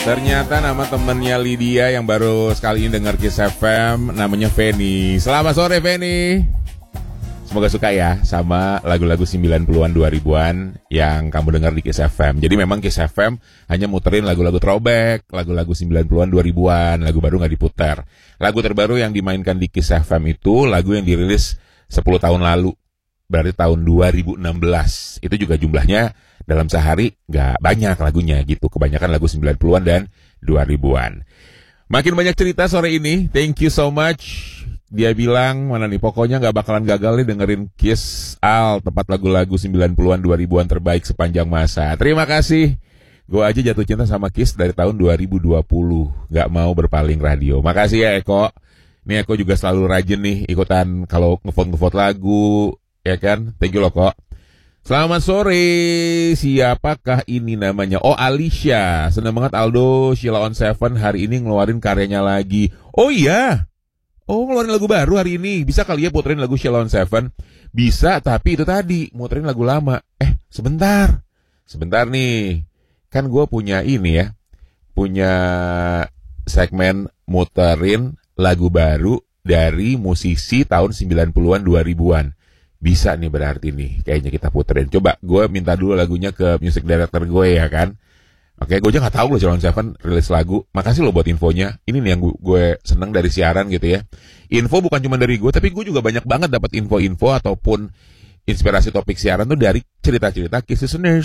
Ternyata nama temennya Lydia yang baru sekali ini dengar Kiss FM namanya Feni. Selamat sore Feni. Semoga suka ya sama lagu-lagu 90-an 2000-an yang kamu dengar di Kiss FM. Jadi memang Kiss FM hanya muterin lagu-lagu throwback, lagu-lagu 90-an 2000-an, lagu baru gak diputar. Lagu terbaru yang dimainkan di Kiss FM itu lagu yang dirilis 10 tahun lalu. Berarti tahun 2016. Itu juga jumlahnya dalam sehari gak banyak lagunya gitu. Kebanyakan lagu 90-an dan 2000-an. Makin banyak cerita sore ini. Thank you so much. Dia bilang, mana nih, pokoknya gak bakalan gagal nih dengerin Kiss Al, tempat lagu-lagu 90-an 2000-an terbaik sepanjang masa. Terima kasih. Gue aja jatuh cinta sama Kiss dari tahun 2020. Gak mau berpaling radio. Makasih ya Eko. Ini Eko juga selalu rajin nih ikutan kalau ngevote lagu, ya kan? Thank you loh kok. Selamat sore, siapakah ini namanya? Oh, Alicia. Senang banget Aldo, Sheila on Seven hari ini ngeluarin karyanya lagi. Oh iya. Oh, ngeluarin lagu baru hari ini. Bisa kali ya puterin lagu Sheila on Seven? Bisa, tapi itu tadi muterin lagu lama. Sebentar. Sebentar nih. Kan gue punya ini ya. Punya segmen muterin lagu baru dari musisi tahun 90-an 2000-an. Bisa nih berarti nih, kayaknya kita puterin. Coba gue minta dulu lagunya ke music director gue ya kan. Oke, gue aja gak tahu loh Sheila on Seven rilis lagu. Makasih loh buat infonya. Ini nih yang gue seneng dari siaran gitu ya. Info bukan cuma dari gue, tapi gue juga banyak banget dapat info-info ataupun inspirasi topik siaran tuh dari cerita-cerita Kiss listeners.